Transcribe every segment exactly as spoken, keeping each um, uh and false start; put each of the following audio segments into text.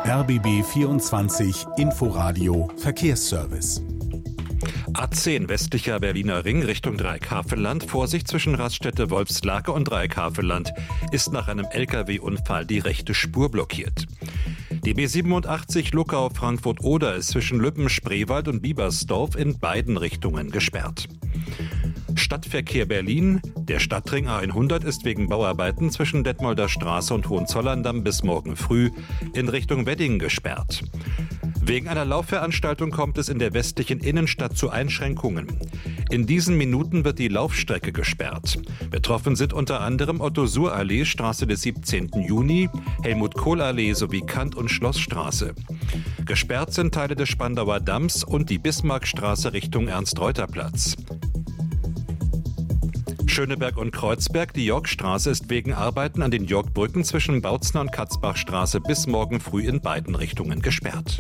R B B vierundzwanzig Inforadio Verkehrsservice. A zehn westlicher Berliner Ring Richtung Dreieckhavelland. Vorsicht zwischen Raststätte Wolfslake und Dreieckhavelland ist nach einem L K W-Unfall die rechte Spur blockiert. Die B siebenundachtzig Luckau-Frankfurt-Oder ist zwischen Lübben-Spreewald und Biebersdorf in beiden Richtungen gesperrt. Stadtverkehr Berlin. Der Stadtring A hundert ist wegen Bauarbeiten zwischen Detmolder Straße und Hohenzollern-Damm bis morgen früh in Richtung Wedding gesperrt. Wegen einer Laufveranstaltung kommt es in der westlichen Innenstadt zu Einschränkungen. In diesen Minuten wird die Laufstrecke gesperrt. Betroffen sind unter anderem Otto-Suhr-Allee, Straße des siebzehnten Juni, Helmut-Kohl-Allee sowie Kant- und Schlossstraße. Gesperrt sind Teile des Spandauer Damms und die Bismarckstraße Richtung Ernst-Reuter-Platz. Schöneberg und Kreuzberg, die Yorkstraße ist wegen Arbeiten an den Yorkbrücken zwischen Bautzner und Katzbachstraße bis morgen früh in beiden Richtungen gesperrt.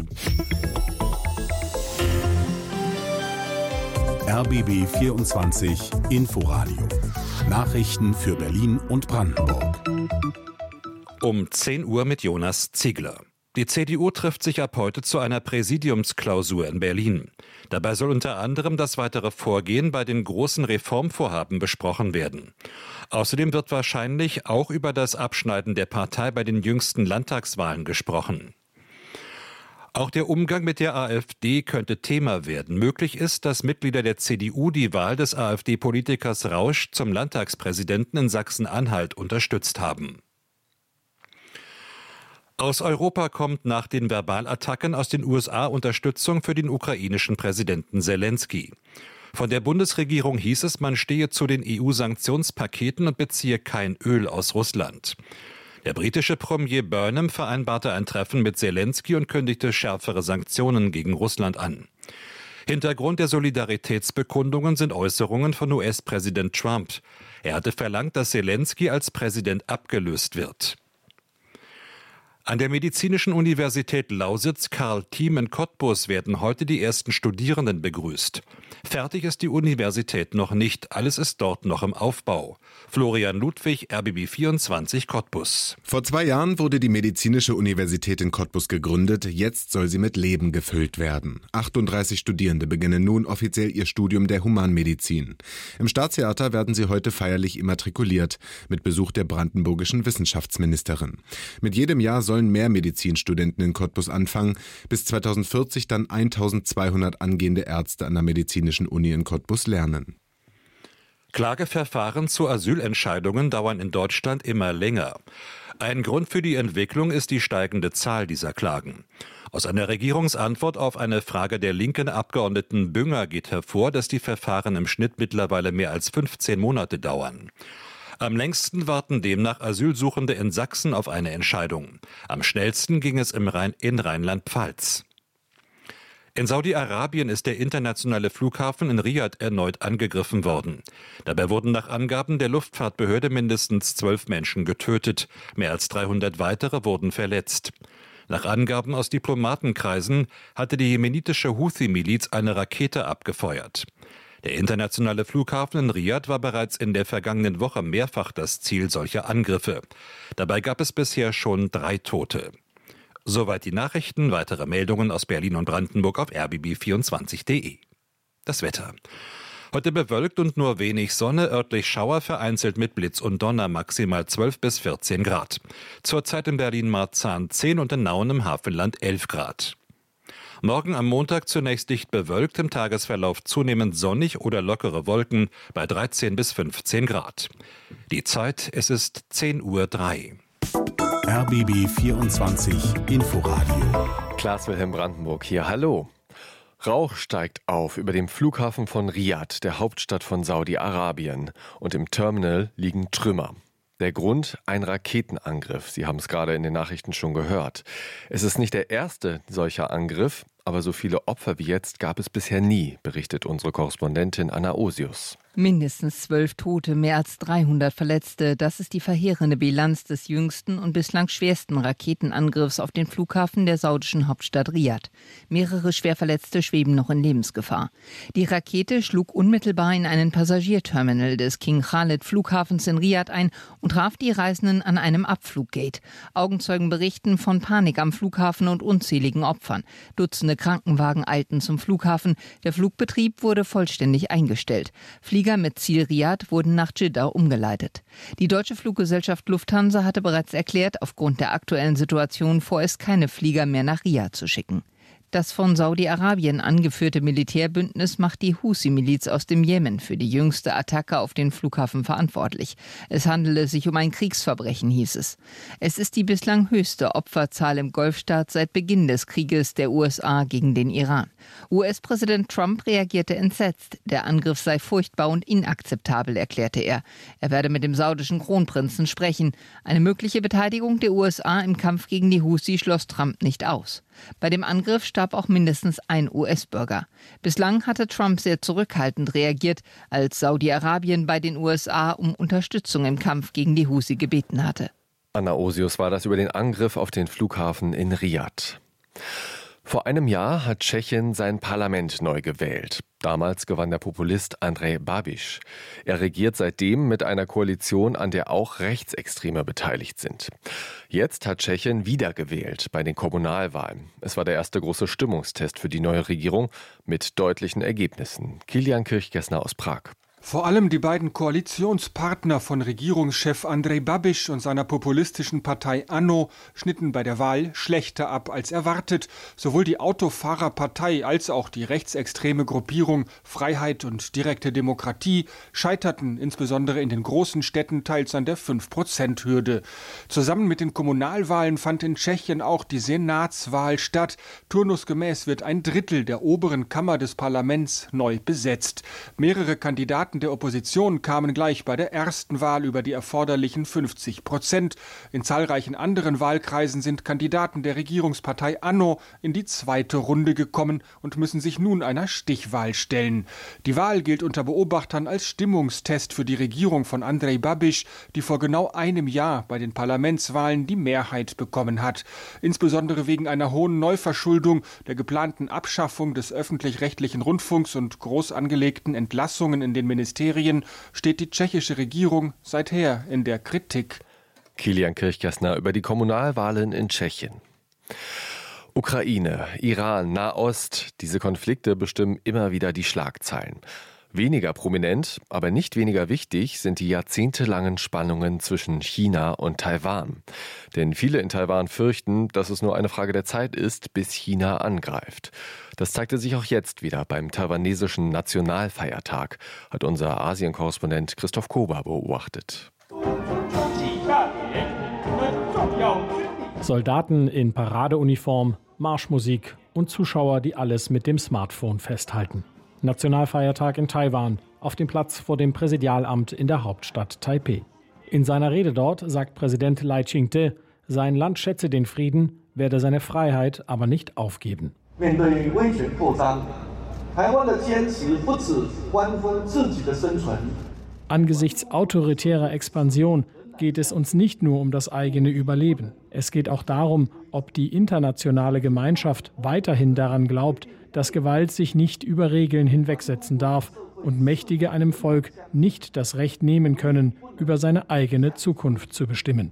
R B B vierundzwanzig Inforadio. Nachrichten für Berlin und Brandenburg. Um zehn Uhr mit Jonas Ziegler. Die C D U trifft sich ab heute zu einer Präsidiumsklausur in Berlin. Dabei soll unter anderem das weitere Vorgehen bei den großen Reformvorhaben besprochen werden. Außerdem wird wahrscheinlich auch über das Abschneiden der Partei bei den jüngsten Landtagswahlen gesprochen. Auch der Umgang mit der AfD könnte Thema werden. Möglich ist, dass Mitglieder der C D U die Wahl des AfD-Politikers Rausch zum Landtagspräsidenten in Sachsen-Anhalt unterstützt haben. Aus Europa kommt nach den Verbalattacken aus den U S A Unterstützung für den ukrainischen Präsidenten Selenskyj. Von der Bundesregierung hieß es, man stehe zu den E U-Sanktionspaketen und beziehe kein Öl aus Russland. Der britische Premier Burnham vereinbarte ein Treffen mit Selenskyj und kündigte schärfere Sanktionen gegen Russland an. Hintergrund der Solidaritätsbekundungen sind Äußerungen von U S-Präsident Trump. Er hatte verlangt, dass Selenskyj als Präsident abgelöst wird. An der Medizinischen Universität Lausitz Karl-Thiem in Cottbus werden heute die ersten Studierenden begrüßt. Fertig ist die Universität noch nicht, alles ist dort noch im Aufbau. Florian Ludwig, R B B vierundzwanzig Cottbus. Vor zwei Jahren wurde die Medizinische Universität in Cottbus gegründet, jetzt soll sie mit Leben gefüllt werden. achtunddreißig Studierende beginnen nun offiziell ihr Studium der Humanmedizin. Im Staatstheater werden sie heute feierlich immatrikuliert, mit Besuch der brandenburgischen Wissenschaftsministerin. Mit jedem Jahr sollen mehr Medizinstudenten in Cottbus anfangen, bis zweitausendvierzig dann eintausendzweihundert angehende Ärzte an der Medizinischen Uni in Cottbus lernen. Klageverfahren zu Asylentscheidungen dauern in Deutschland immer länger. Ein Grund für die Entwicklung ist die steigende Zahl dieser Klagen. Aus einer Regierungsantwort auf eine Frage der linken Abgeordneten Bünger geht hervor, dass die Verfahren im Schnitt mittlerweile mehr als fünfzehn Monate dauern. Am längsten warten demnach Asylsuchende in Sachsen auf eine Entscheidung. Am schnellsten ging es im Rhein- in Rheinland-Pfalz. In Saudi-Arabien ist der internationale Flughafen in Riad erneut angegriffen worden. Dabei wurden nach Angaben der Luftfahrtbehörde mindestens zwölf Menschen getötet. Mehr als dreihundert weitere wurden verletzt. Nach Angaben aus Diplomatenkreisen hatte die jemenitische Houthi-Miliz eine Rakete abgefeuert. Der internationale Flughafen in Riad war bereits in der vergangenen Woche mehrfach das Ziel solcher Angriffe. Dabei gab es bisher schon drei Tote. Soweit die Nachrichten. Weitere Meldungen aus Berlin und Brandenburg auf r b b vierundzwanzig punkt d e. Das Wetter. Heute bewölkt und nur wenig Sonne, örtlich Schauer, vereinzelt mit Blitz und Donner, maximal zwölf bis vierzehn Grad. Zurzeit in Berlin-Marzahn zehn und in Nauen im Hafenland elf Grad. Morgen am Montag zunächst dicht bewölkt, im Tagesverlauf zunehmend sonnig oder lockere Wolken bei dreizehn bis fünfzehn Grad. Die Zeit, es ist zehn Uhr drei. R B B vierundzwanzig Inforadio. Klaas Wilhelm Brandenburg hier, hallo. Rauch steigt auf über dem Flughafen von Riad, der Hauptstadt von Saudi-Arabien. Und im Terminal liegen Trümmer. Der Grund, ein Raketenangriff. Sie haben es gerade in den Nachrichten schon gehört. Es ist nicht der erste solcher Angriff, aber so viele Opfer wie jetzt gab es bisher nie, berichtet unsere Korrespondentin Anna Osius. Mindestens zwölf Tote, mehr als dreihundert Verletzte. Das ist die verheerende Bilanz des jüngsten und bislang schwersten Raketenangriffs auf den Flughafen der saudischen Hauptstadt Riad. Mehrere Schwerverletzte schweben noch in Lebensgefahr. Die Rakete schlug unmittelbar in einen Passagierterminal des King Khalid Flughafens in Riad ein und traf die Reisenden an einem Abfluggate. Augenzeugen berichten von Panik am Flughafen und unzähligen Opfern. Dutzende Krankenwagen eilten zum Flughafen. Der Flugbetrieb wurde vollständig eingestellt. Flieger mit Ziel Riad wurden nach Dschidda umgeleitet. Die deutsche Fluggesellschaft Lufthansa hatte bereits erklärt, aufgrund der aktuellen Situation vorerst keine Flieger mehr nach Riad zu schicken. Das von Saudi-Arabien angeführte Militärbündnis macht die Husi-Miliz aus dem Jemen für die jüngste Attacke auf den Flughafen verantwortlich. Es handele sich um ein Kriegsverbrechen, hieß es. Es ist die bislang höchste Opferzahl im Golfstaat seit Beginn des Krieges der U S A gegen den Iran. U S-Präsident Trump reagierte entsetzt. Der Angriff sei furchtbar und inakzeptabel, erklärte er. Er werde mit dem saudischen Kronprinzen sprechen. Eine mögliche Beteiligung der U S A im Kampf gegen die Husi schloss Trump nicht aus. Bei dem Angriff starb auch mindestens ein U S-Bürger. Bislang hatte Trump sehr zurückhaltend reagiert, als Saudi-Arabien bei den U S A um Unterstützung im Kampf gegen die Husi gebeten hatte. Anna Osius war das über den Angriff auf den Flughafen in Riad. Vor einem Jahr hat Tschechien sein Parlament neu gewählt. Damals gewann der Populist Andrej Babiš. Er regiert seitdem mit einer Koalition, an der auch Rechtsextreme beteiligt sind. Jetzt hat Tschechien wiedergewählt bei den Kommunalwahlen. Es war der erste große Stimmungstest für die neue Regierung mit deutlichen Ergebnissen. Kilian Kirchgessner aus Prag. Vor allem die beiden Koalitionspartner von Regierungschef Andrej Babiš und seiner populistischen Partei ANO schnitten bei der Wahl schlechter ab als erwartet. Sowohl die Autofahrerpartei als auch die rechtsextreme Gruppierung Freiheit und direkte Demokratie scheiterten insbesondere in den großen Städten teils an der fünf Prozent Hürde. Zusammen mit den Kommunalwahlen fand in Tschechien auch die Senatswahl statt. Turnusgemäß wird ein Drittel der oberen Kammer des Parlaments neu besetzt. Mehrere Kandidaten der Opposition kamen gleich bei der ersten Wahl über die erforderlichen fünfzig Prozent. In zahlreichen anderen Wahlkreisen sind Kandidaten der Regierungspartei ANO in die zweite Runde gekommen und müssen sich nun einer Stichwahl stellen. Die Wahl gilt unter Beobachtern als Stimmungstest für die Regierung von Andrej Babiš, die vor genau einem Jahr bei den Parlamentswahlen die Mehrheit bekommen hat. Insbesondere wegen einer hohen Neuverschuldung, der geplanten Abschaffung des öffentlich-rechtlichen Rundfunks und groß angelegten Entlassungen in den Ministerien steht die tschechische Regierung seither in der Kritik. Kilian Kirchgessner über die Kommunalwahlen in Tschechien. Ukraine, Iran, Nahost, diese Konflikte bestimmen immer wieder die Schlagzeilen. Weniger prominent, aber nicht weniger wichtig sind die jahrzehntelangen Spannungen zwischen China und Taiwan. Denn viele in Taiwan fürchten, dass es nur eine Frage der Zeit ist, bis China angreift. Das zeigte sich auch jetzt wieder beim taiwanesischen Nationalfeiertag, hat unser Asien-Korrespondent Christoph Kober beobachtet. Soldaten in Paradeuniform, Marschmusik und Zuschauer, die alles mit dem Smartphone festhalten. Nationalfeiertag in Taiwan, auf dem Platz vor dem Präsidialamt in der Hauptstadt Taipeh. In seiner Rede dort sagt Präsident Lai Ching-te, sein Land schätze den Frieden, werde seine Freiheit aber nicht aufgeben. Angesichts autoritärer Expansion geht es uns nicht nur um das eigene Überleben. Es geht auch darum, ob die internationale Gemeinschaft weiterhin daran glaubt, dass Gewalt sich nicht über Regeln hinwegsetzen darf und Mächtige einem Volk nicht das Recht nehmen können, über seine eigene Zukunft zu bestimmen.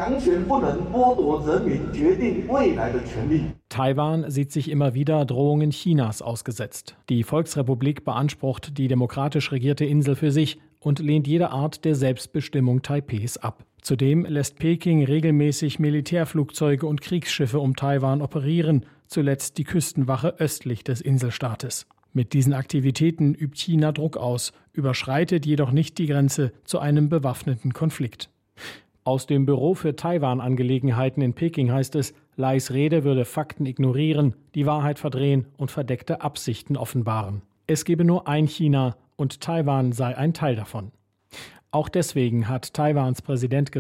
Taiwan sieht sich immer wieder Drohungen Chinas ausgesetzt. Die Volksrepublik beansprucht die demokratisch regierte Insel für sich und lehnt jede Art der Selbstbestimmung Taipehs ab. Zudem lässt Peking regelmäßig Militärflugzeuge und Kriegsschiffe um Taiwan operieren, zuletzt die Küstenwache östlich des Inselstaates. Mit diesen Aktivitäten übt China Druck aus, überschreitet jedoch nicht die Grenze zu einem bewaffneten Konflikt. Aus dem Büro für Taiwan-Angelegenheiten in Peking heißt es, Lais Rede würde Fakten ignorieren, die Wahrheit verdrehen und verdeckte Absichten offenbaren. Es gebe nur ein China und Taiwan sei ein Teil davon. Auch deswegen hat Taiwans Präsident gesagt,